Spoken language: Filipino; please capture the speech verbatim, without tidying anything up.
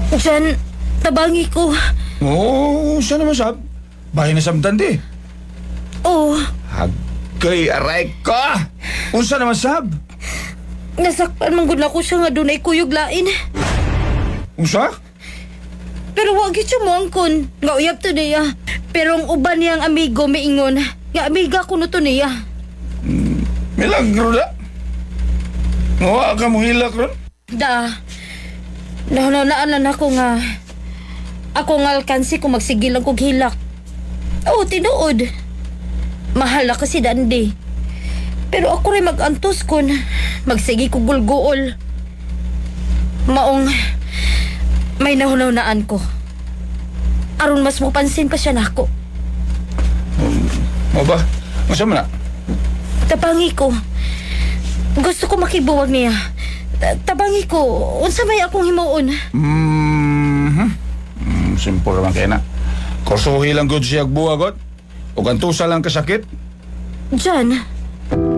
Jan, tabangi ko. Oo, oh, saan naman sab? Bahay na samtan di. Oh, Hagkay, aray ka! Unsa naman sab? nasakpan man gud ako siya nga dunay kuyog lain. Unsa? Pero wag gyud siya mo angkon. Nga uyab to niya. Pero ang uban niyang amigo miingon, nga amiga ko no to niya. Milagro na. Ngawa ka mo hilak ron? Da, nahunanaan ako nga ako nga alkansi kung magsigil lang kog hilak. Oo, tinuod. Mahal na kasi dandi. Pero ako rin mag-antos kon magsigi kog gulguol. Maong may nahunanaan ko. Aron mas mapansin pa siya nako. Mo ba? Unsa man na? Tabangi ko. Gusto ko makibuwag niya. Ta- Tabangi ko. Unsa may akong himuon? Mm-hmm. Mm, simple naman kaya na. Kursuhi lang good siya buwagot. O gantusa lang kasakit. Jan,